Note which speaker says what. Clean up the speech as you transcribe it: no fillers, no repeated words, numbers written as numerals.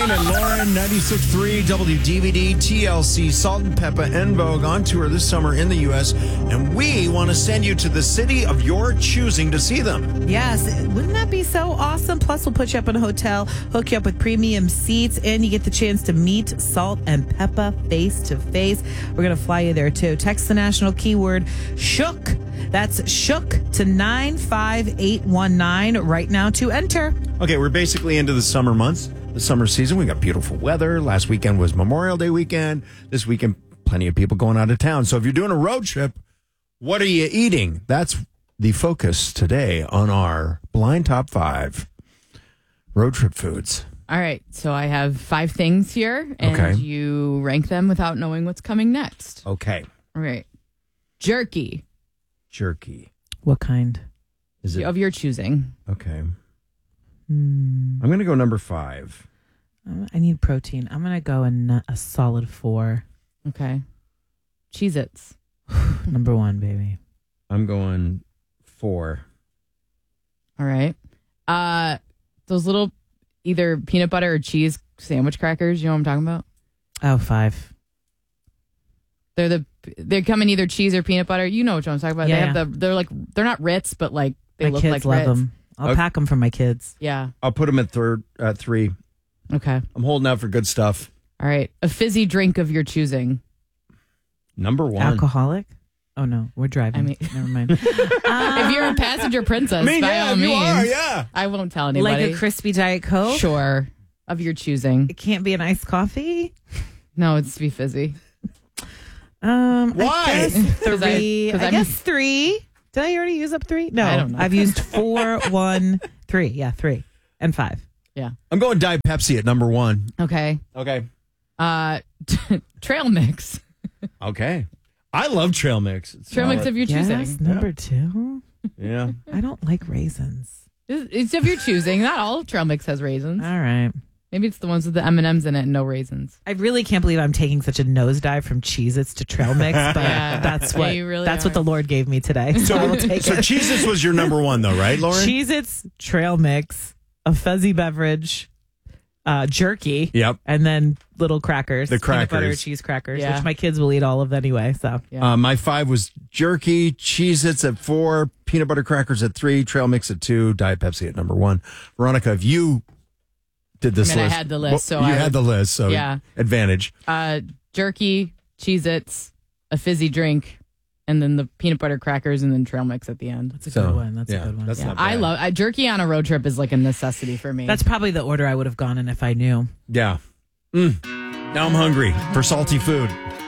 Speaker 1: And Lauren, 96.3 WDVD, TLC, Salt and Pepper, En Vogue on tour this summer in the U.S. And we want to send you to the city of your choosing to see them.
Speaker 2: Yes, wouldn't that be so awesome? Plus, we'll put you up in a hotel, hook you up with premium seats, and you get the chance to meet Salt and Pepper face to face. We're going to fly you there, too. Text the national keyword Shook. That's Shook to 95819 right now to enter.
Speaker 1: Okay, we're basically into the summer months, the summer season. We got beautiful weather. Last weekend was Memorial Day weekend. This weekend, plenty of people going out of town. So if you're doing a road trip, what are you eating? That's the focus today on our Blind Top 5 road trip foods.
Speaker 3: All right, so I have 5 things here, and
Speaker 1: Okay.
Speaker 3: you rank them without knowing what's coming next.
Speaker 1: Okay.
Speaker 3: All right. Jerky
Speaker 1: Jerky.
Speaker 2: What kind?
Speaker 1: Is it?
Speaker 3: of your choosing.
Speaker 1: Okay. I'm going to go number 5.
Speaker 2: I need protein. I'm going to go in a solid 4.
Speaker 3: Okay. Cheez-Its.
Speaker 2: Number 1, baby.
Speaker 1: I'm going 4.
Speaker 3: All right. Those little either peanut butter or cheese sandwich crackers, you know what I'm talking about?
Speaker 2: Oh, 5.
Speaker 3: They come in either cheese or peanut butter. You know what I'm talking about.
Speaker 2: Yeah.
Speaker 3: They're not Ritz, but like they
Speaker 2: My
Speaker 3: look
Speaker 2: kids
Speaker 3: like
Speaker 2: love
Speaker 3: Ritz.
Speaker 2: them. I'll pack them for my kids.
Speaker 3: Yeah.
Speaker 1: I'll put them at 3.
Speaker 3: Okay.
Speaker 1: I'm holding out for good stuff.
Speaker 3: All right. A fizzy drink of your choosing.
Speaker 1: Number 1.
Speaker 2: Alcoholic? Oh, no. We're driving.
Speaker 3: I mean-
Speaker 2: Never mind.
Speaker 3: If you're a passenger princess, by all
Speaker 1: you
Speaker 3: means.
Speaker 1: are, yeah.
Speaker 3: I won't tell anybody.
Speaker 2: Like a crispy Diet Coke?
Speaker 3: Sure. Of your choosing.
Speaker 2: It can't be an iced coffee?
Speaker 3: No, it's to be fizzy.
Speaker 1: Why?
Speaker 2: I guess 3.
Speaker 3: 'cause
Speaker 2: I
Speaker 3: I'm-
Speaker 2: guess 3. Did I already use up 3? No.
Speaker 3: I don't know.
Speaker 2: I've used 4, 1, 3. Yeah, 3. And 5.
Speaker 3: Yeah.
Speaker 1: I'm going Diet Pepsi at number 1.
Speaker 3: Okay.
Speaker 1: Okay.
Speaker 3: Trail mix.
Speaker 1: Okay. I love trail mix. It's
Speaker 3: Trail mix
Speaker 1: solid.
Speaker 3: of your
Speaker 2: Yes,
Speaker 3: choosing.
Speaker 2: number 2.
Speaker 1: Yeah.
Speaker 2: I don't like raisins.
Speaker 3: It's of your choosing. Not all trail mix has raisins.
Speaker 2: All right.
Speaker 3: Maybe it's the ones with the M&Ms in it and no raisins.
Speaker 2: I really can't believe I'm taking such a nosedive from Cheez-Its to trail mix, but
Speaker 3: Yeah.
Speaker 2: that's
Speaker 3: Yeah,
Speaker 2: what
Speaker 3: you really
Speaker 2: that's
Speaker 3: are.
Speaker 2: what the Lord gave me today. So I'll take
Speaker 1: So
Speaker 2: it.
Speaker 1: Cheez-Its was your number 1 though, right, Lauren?
Speaker 2: Cheez-Its, trail mix, a fuzzy beverage, jerky,
Speaker 1: Yep.
Speaker 2: and then little crackers,
Speaker 1: The
Speaker 2: peanut butter
Speaker 1: crackers.
Speaker 2: cheese crackers,
Speaker 3: Yeah.
Speaker 2: which my kids will eat all of anyway. So
Speaker 3: Yeah.
Speaker 1: My 5 was jerky, Cheez-Its at 4, peanut butter crackers at 3, trail mix at 2, Diet Pepsi at number 1. Veronica, if you did this
Speaker 3: I mean, I
Speaker 1: list.
Speaker 3: had the list, so
Speaker 1: you
Speaker 3: I
Speaker 1: had
Speaker 3: would-
Speaker 1: the list, so
Speaker 3: Yeah.
Speaker 1: advantage.
Speaker 3: Jerky, Cheez-Its, a fizzy drink, and then the peanut butter crackers, and then trail mix at the end.
Speaker 2: that's a
Speaker 1: So,
Speaker 2: good one. That's
Speaker 1: yeah,
Speaker 2: a good one.
Speaker 1: that's
Speaker 3: Yeah.
Speaker 1: not
Speaker 3: I
Speaker 1: bad.
Speaker 3: love jerky on a road trip is like a necessity for me.
Speaker 2: That's probably the order I would have gone in if I knew.
Speaker 1: Yeah. Now I'm hungry for salty food.